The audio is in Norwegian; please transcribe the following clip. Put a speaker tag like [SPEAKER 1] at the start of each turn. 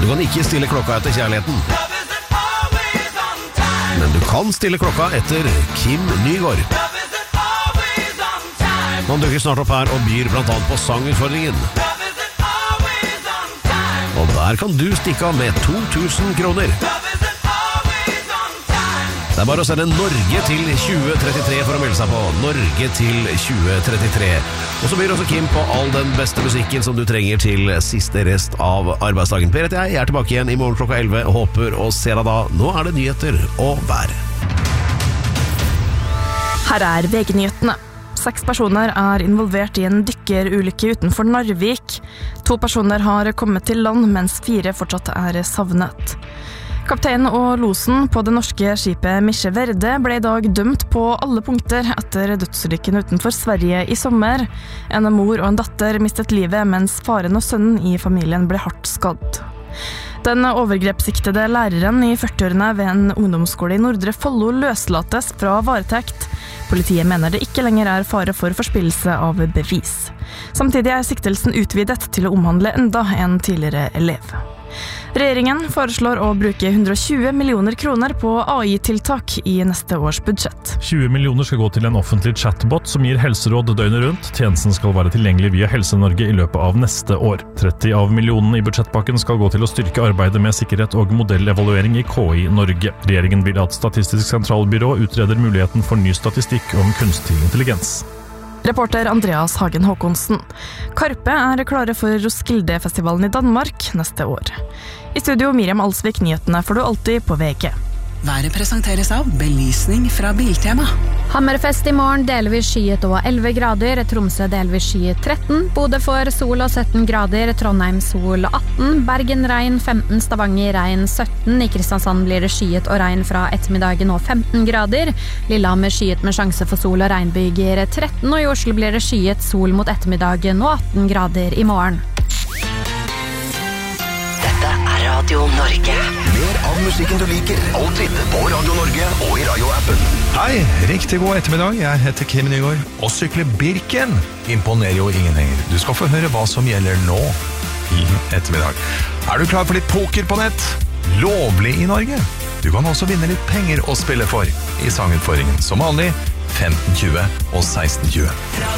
[SPEAKER 1] Du kan ikke stille klokka etter kjærligheten, men du kan stille klokka etter Kim Nygaard. Han dukker snart opp her og byr blant annet på sangutfordringen. Og der kan du stikke av med 2000 kroner. Det er bare å sende Norge til 2033 for å melde seg på. Norge til 2033. Og så byr også Kim på all den beste musikken som du trenger til siste rest av arbeidsdagen. Per heter jeg er tilbake igjen i morgen klokka 11. Håper å se deg da. Nå er det nyheter og vær.
[SPEAKER 2] Her er VG-nyhetene. 6 personer er involvert i en dykkerulykke utenfor Narvik. 2 personer har kommet til land, mens 4 fortsatt er savnet. Kapteinen og losen på det norske skipet Misje Verde ble i dag dømt på alle punkter etter dødsulykken utenfor Sverige i sommer. En mor og en datter mistet livet, mens faren og sønnen i familien ble hardt skadd. Den overgrepssiktede læreren i 40-årene ved en ungdomsskole i Nordre Follo løslates fra varetekt. Politiet mener det ikke lenger er fare for forspillelse av bevis. Samtidig er siktelsen utvidet til å omhandle enda en tidligere elev. Regjeringen foreslår å bruke 120 millioner kroner på AI-tiltak i neste års budsjett.
[SPEAKER 3] 20 millioner skal gå til en offentlig chatbot som gir helseråd døgnet rundt. Tjenesten skal være tilgjengelig via Helse-Norge i løpet av neste år. 30 av millionene i budsjettpakken skal gå til å styrke arbeidet med sikkerhet og modellevaluering i KI Norge. Regjeringen vil at Statistisk sentralbyrå utreder muligheten for ny statistikk om kunstig intelligens.
[SPEAKER 2] Reporter Andreas Hagen Håkonsen. Karpe er klare for Roskilde-festivalen i Danmark neste år. I studio Miriam Alsvik, nyhetene får du alltid på VG.
[SPEAKER 4] Været presenteres av belysning fra Biltema.
[SPEAKER 5] Hammerfest i morgen, delvis skyet og 11 grader. Tromsø delvis skyet 13. Bodø for sol og 17 grader. Trondheim sol 18. Bergen regn 15. Stavanger regn 17. I Kristiansand blir det skyet og regn fra ettermiddagen og 15 grader. Lillehammer skyet med sjanse for sol og regnbyger 13. Og i Oslo blir det skyet sol mot ettermiddagen og 18 grader i morgen.
[SPEAKER 6] Radio Norge.
[SPEAKER 7] Mer av musikken du liker, alltid på Radio Norge og i radioappen.
[SPEAKER 8] Hei, riktig god ettermiddag. Jeg heter Kim Nygaard. Å sykle Birken imponerer jo ingen lenger. Du skal få høre hva som gjelder nå i ettermiddag. Er du klar for litt poker på nett? Lovlig i Norge. Du kan også vinne litt penger å spille for i sangutfordringen. Som vanlig 15:20 og 16:20.